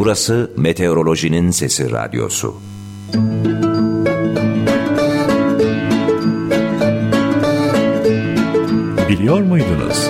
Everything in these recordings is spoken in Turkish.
Burası Meteorolojinin Sesi Radyosu. Biliyor muydunuz?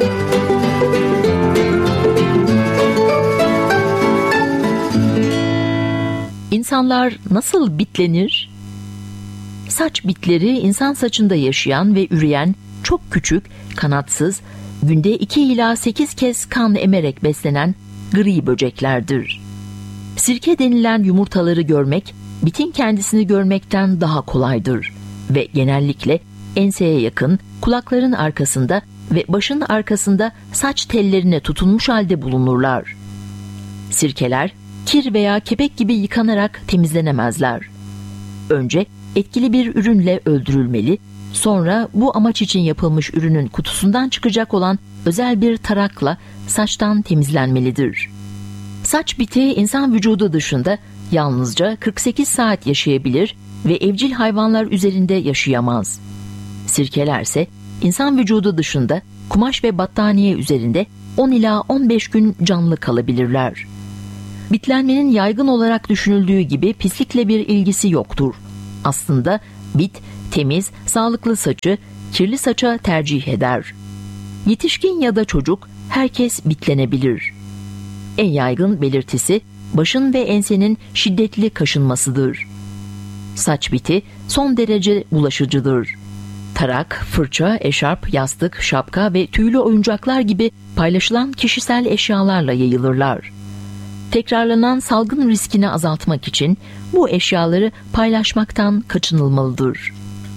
İnsanlar nasıl bitlenir? Saç bitleri insan saçında yaşayan ve üreyen çok küçük, kanatsız, günde 2 ila 8 kez kan emerek beslenen gri böceklerdir. Sirke denilen yumurtaları görmek, bitin kendisini görmekten daha kolaydır ve genellikle enseye yakın, kulakların arkasında ve başın arkasında saç tellerine tutunmuş halde bulunurlar. Sirkeler, kir veya kepek gibi yıkanarak temizlenemezler. Önce etkili bir ürünle öldürülmeli, sonra bu amaç için yapılmış ürünün kutusundan çıkacak olan özel bir tarakla saçtan temizlenmelidir. Saç biti insan vücudu dışında yalnızca 48 saat yaşayabilir ve evcil hayvanlar üzerinde yaşayamaz. Sirkelerse insan vücudu dışında kumaş ve battaniye üzerinde 10 ila 15 gün canlı kalabilirler. Bitlenmenin yaygın olarak düşünüldüğü gibi pislikle bir ilgisi yoktur. Aslında bit, temiz, sağlıklı saçı kirli saça tercih eder. Yetişkin ya da çocuk herkes bitlenebilir. En yaygın belirtisi başın ve ensenin şiddetli kaşınmasıdır. Saç biti son derece bulaşıcıdır. Tarak, fırça, eşarp, yastık, şapka ve tüylü oyuncaklar gibi paylaşılan kişisel eşyalarla yayılırlar. Tekrarlanan salgın riskini azaltmak için bu eşyaları paylaşmaktan kaçınılmalıdır.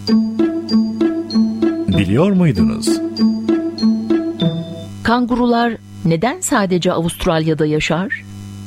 Biliyor muydunuz? Kangurular neden sadece Avustralya'da yaşar?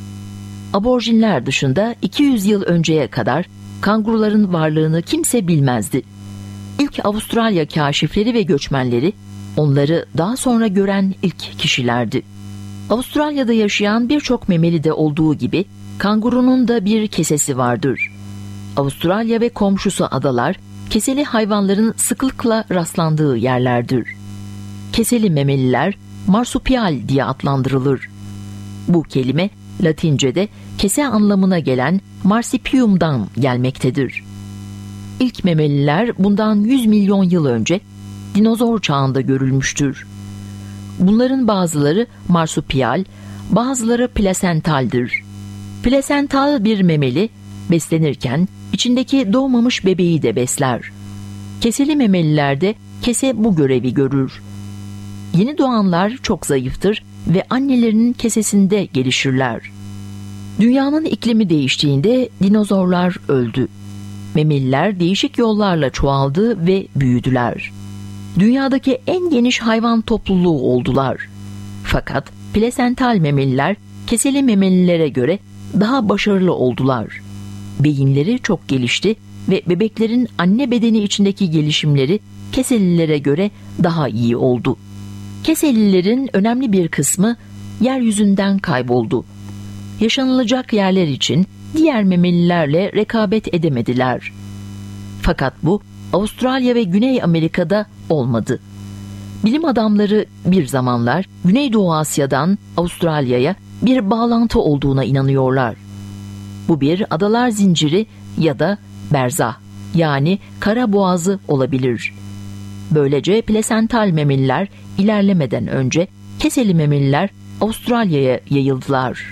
Aborjinler dışında 200 yıl önceye kadar kanguruların varlığını kimse bilmezdi. İlk Avustralya kâşifleri ve göçmenleri onları daha sonra gören ilk kişilerdi. Avustralya'da yaşayan birçok memeli de olduğu gibi kangurunun da bir kesesi vardır. Avustralya ve komşusu adalar keseli hayvanların sıklıkla rastlandığı yerlerdir. Keseli memeliler marsupial diye adlandırılır. Bu kelime Latince'de kese anlamına gelen marsipium'dan gelmektedir. İlk memeliler bundan 100 milyon yıl önce dinozor çağında görülmüştür. Bunların bazıları marsupial, bazıları plasentaldir. Plasental bir memeli beslenirken içindeki doğmamış bebeği de besler. Keseli memelilerde kese bu görevi görür. Yeni doğanlar çok zayıftır ve annelerinin kesesinde gelişirler. Dünyanın iklimi değiştiğinde dinozorlar öldü. Memeliler değişik yollarla çoğaldı ve büyüdüler. Dünyadaki en geniş hayvan topluluğu oldular. Fakat plasental memeliler keseli memelilere göre daha başarılı oldular. Beyinleri çok gelişti ve bebeklerin anne bedeni içindeki gelişimleri keselilere göre daha iyi oldu. Keselilerin önemli bir kısmı yeryüzünden kayboldu. Yaşanılacak yerler için diğer memelilerle rekabet edemediler. Fakat bu Avustralya ve Güney Amerika'da olmadı. Bilim adamları bir zamanlar Güneydoğu Asya'dan Avustralya'ya bir bağlantı olduğuna inanıyorlar. Bu bir adalar zinciri ya da berzah, yani kara boğazı olabilir. Böylece plasental memeliler ilerlemeden önce keseli memeliler Avustralya'ya yayıldılar.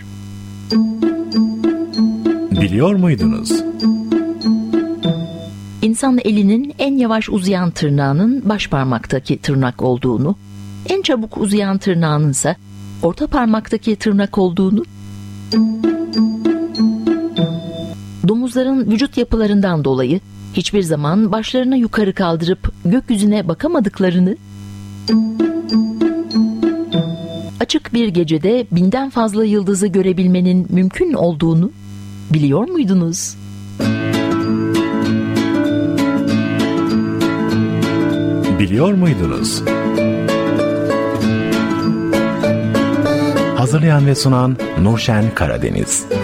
Biliyor muydunuz? İnsan elinin en yavaş uzayan tırnağının baş parmaktaki tırnak olduğunu, en çabuk uzayan tırnağının ise orta parmaktaki tırnak olduğunu, domuzların vücut yapılarından dolayı hiçbir zaman başlarını yukarı kaldırıp gökyüzüne bakamadıklarını, açık bir gecede 1000'den fazla yıldızı görebilmenin mümkün olduğunu biliyor muydunuz? Biliyor muydunuz? Hazırlayan ve sunan Nurşen Karadeniz.